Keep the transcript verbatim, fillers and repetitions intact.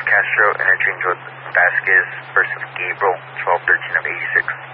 Castro, interchange with Vasquez versus Gabriel, twelve thirteen of eighty-six.